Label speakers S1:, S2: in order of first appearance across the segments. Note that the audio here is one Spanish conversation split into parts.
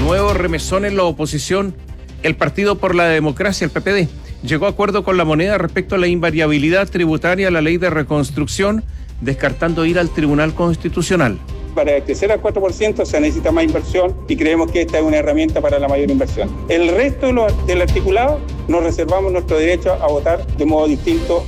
S1: Nuevo remesón en la oposición. El Partido por la Democracia, el PPD, llegó a acuerdo con La Moneda respecto a la invariabilidad tributaria a la ley de reconstrucción, descartando ir al Tribunal Constitucional.
S2: Para crecer al 4% se necesita más inversión y creemos que esta es una herramienta para la mayor inversión. El resto del articulado nos reservamos nuestro derecho a votar de modo distinto.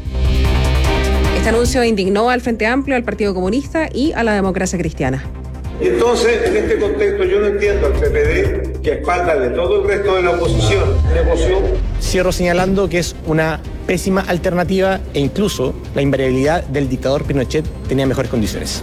S3: Este anuncio indignó al Frente Amplio, al Partido Comunista y a la Democracia Cristiana.
S4: Y entonces, en este contexto, yo no entiendo al PPD, que a espaldas de todo el resto de la oposición negoció.
S5: Cierro señalando que es una pésima alternativa e incluso la invariabilidad del dictador Pinochet tenía mejores condiciones.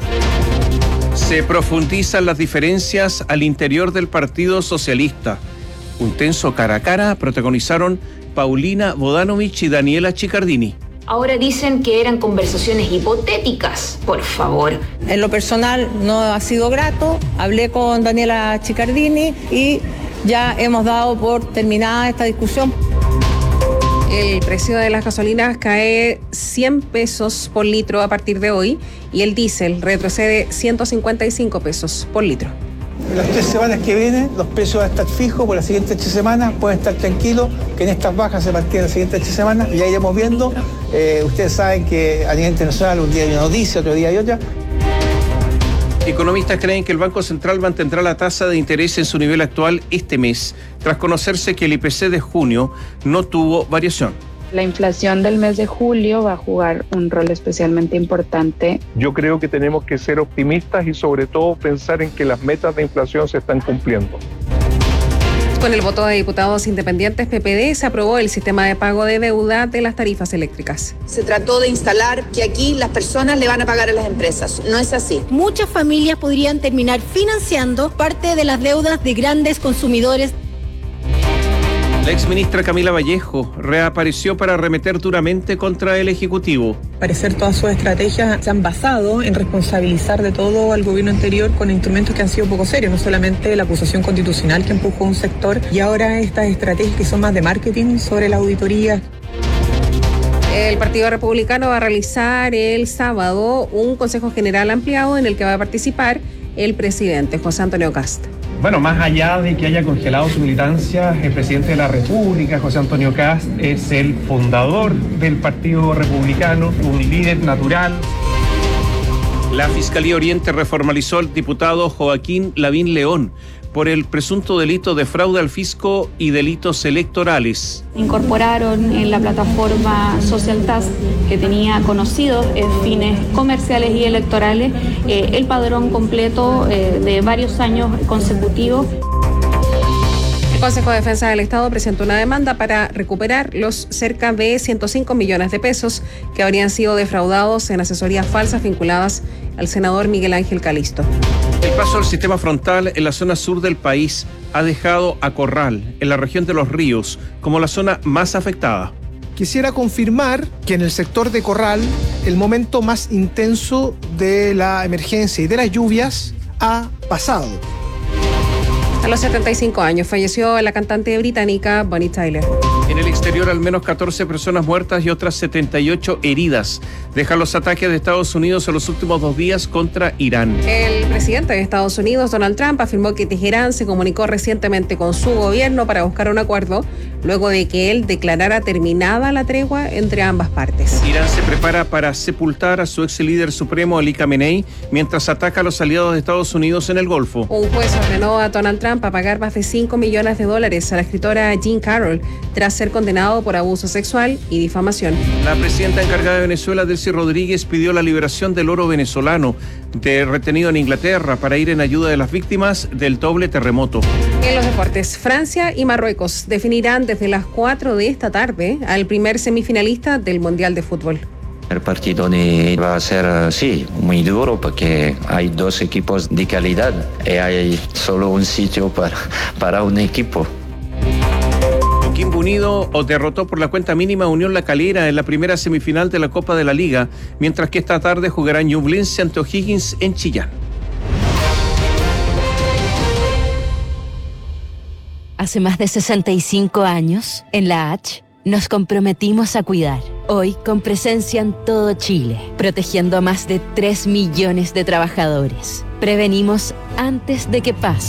S1: Se profundizan las diferencias al interior del Partido Socialista. Un tenso cara a cara protagonizaron Paulina Bodanovich y Daniela Chiccardini.
S6: Ahora dicen que eran conversaciones hipotéticas, por favor.
S7: En lo personal no ha sido grato, hablé con Daniela Chiccardini y ya hemos dado por terminada esta discusión.
S3: El precio de las gasolinas cae 100 pesos por litro a partir de hoy y el diésel retrocede 155 pesos por litro.
S8: En las 3 semanas que vienen los precios van a estar fijos por las siguientes 3 semanas. Pueden estar tranquilos que en estas bajas se mantienen las siguientes 3 semanas y ya iremos viendo. Ustedes saben que a nivel internacional un día hay una noticia, otro día hay otra.
S1: Economistas creen que el Banco Central mantendrá la tasa de interés en su nivel actual este mes, tras conocerse que el IPC de junio no tuvo variación.
S9: La inflación del mes de julio va a jugar un rol especialmente importante.
S10: Yo creo que tenemos que ser optimistas y sobre todo pensar en que las metas de inflación se están cumpliendo.
S3: Con el voto de diputados independientes PPD se aprobó el sistema de pago de deuda de las tarifas eléctricas.
S11: Se trató de instalar que aquí las personas le van a pagar a las empresas. No es así.
S12: Muchas familias podrían terminar financiando parte de las deudas de grandes consumidores.
S1: La exministra Camila Vallejo reapareció para arremeter duramente contra el Ejecutivo.
S13: Al parecer todas sus estrategias se han basado en responsabilizar de todo al gobierno anterior con instrumentos que han sido poco serios, no solamente la acusación constitucional que empujó un sector y ahora estas estrategias que son más de marketing sobre la auditoría.
S3: El Partido Republicano va a realizar el sábado un Consejo General ampliado en el que va a participar el presidente José Antonio Kast.
S14: Bueno, más allá de que haya congelado su militancia, el presidente de la República, José Antonio Kast, es el fundador del Partido Republicano, un líder natural.
S1: La Fiscalía Oriente reformalizó al diputado Joaquín Lavín León por el presunto delito de fraude al fisco y delitos electorales.
S9: Incorporaron en la plataforma Social Task, que tenía conocidos fines comerciales y electorales, el padrón completo de varios años consecutivos.
S3: El Consejo de Defensa del Estado presentó una demanda para recuperar los cerca de 105 millones de pesos que habrían sido defraudados en asesorías falsas vinculadas al senador Miguel Ángel Calisto.
S1: El paso al sistema frontal en la zona sur del país ha dejado a Corral, en la región de Los Ríos, como la zona más afectada.
S15: Quisiera confirmar que en el sector de Corral, el momento más intenso de la emergencia y de las lluvias ha pasado.
S3: A los 75 años falleció la cantante británica Bonnie Tyler.
S1: En el exterior, al menos 14 personas muertas y otras 78 heridas. Dejan los ataques de Estados Unidos en los últimos 2 días contra Irán.
S3: El presidente de Estados Unidos, Donald Trump, afirmó que Teherán se comunicó recientemente con su gobierno para buscar un acuerdo, luego de que él declarara terminada la tregua entre ambas partes.
S1: Irán se prepara para sepultar a su ex líder supremo, Ali Khamenei, mientras ataca a los aliados de Estados Unidos en el Golfo.
S3: Un juez ordenó a Donald Trump a pagar más de $5 millones a la escritora Jean Carroll, tras ser condenado por abuso sexual y difamación.
S1: La presidenta encargada de Venezuela, Delcy Rodríguez, pidió la liberación del oro venezolano retenido en Inglaterra para ir en ayuda de las víctimas del doble terremoto.
S3: En los deportes, Francia y Marruecos definirán desde las 4 de esta tarde al primer semifinalista del Mundial de Fútbol.
S16: El partido va a ser, sí, muy duro porque hay 2 equipos de calidad y hay solo un sitio para un equipo.
S1: Coquimbo Unido derrotó por la cuenta mínima a Unión La Calera en la primera semifinal de la Copa de la Liga, mientras que esta tarde jugarán Ñublense ante O'Higgins en Chillán.
S17: Hace más de 65 años, en la H, nos comprometimos a cuidar. Hoy, con presencia en todo Chile, protegiendo a más de 3 millones de trabajadores. Prevenimos antes de que pase.